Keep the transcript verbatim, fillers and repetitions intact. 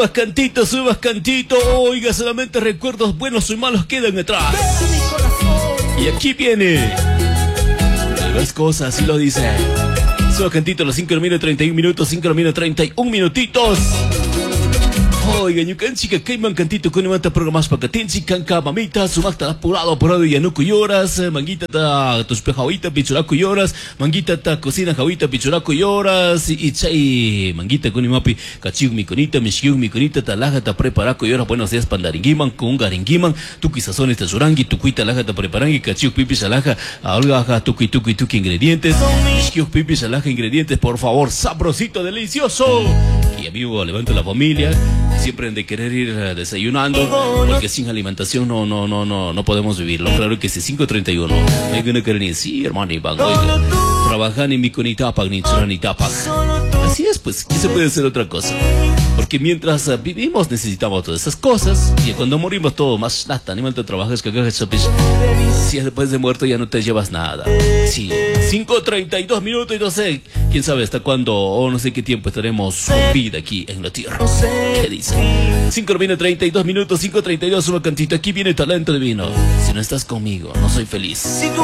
más cantito, sube más cantito. Oiga, solamente recuerdos buenos y malos quedan atrás. Y aquí viene las cosas, así lo dice. Sube más cantito, los cinco minutos treinta y un minutos, cinco minutos treinta y un minutitos. Oiga, ñucan chica, caiman cantito con imanta programas para catinchi, canca, mamita, sumakta, apurado, apurado, y yanuco lloras, manguita, ta, tus pejawita, pichuraco lloras, manguita, ta, cocina, jawita, pichuraco lloras, y chay, manguita, con imapi, cachiu, mi conita, mishiu, mi conita, talaja, ta, preparaco lloras, buenos días, pandaringuiman, con garinguiman, tuki sazones, ta, surangi, tucuita, laja, ta, preparangi, cachiu, pipi, salaja, algaja, tuki, tuki, tuki, ingredientes, mishiu, pipi, salaja, ingredientes, por favor, sabrosito, delicioso. Y amigo, levanta la familia. Siempre han de querer ir uh, desayunando, porque sin alimentación no, no, no, no, no podemos vivirlo. Claro que sí, cinco treinta y uno. Hay que no querer ni sí, hermano, y van, oiga. Trabajan en mi conitapa, ni tapa. Así es, pues, ¿qué se puede hacer otra cosa? Porque mientras uh, vivimos necesitamos todas esas cosas. Y cuando morimos todo más lata, ni malta trabajas que cagas chapis. Si después de muerto ya no te llevas nada. Sí, cinco treinta y dos minutos y no sé, quién sabe hasta cuándo o no sé qué tiempo estaremos con vida aquí en la tierra. ¿Qué dice? cinco treinta y dos minutos, cinco treinta y dos, una cantita. Aquí viene talento divino. Si no estás conmigo, no soy feliz.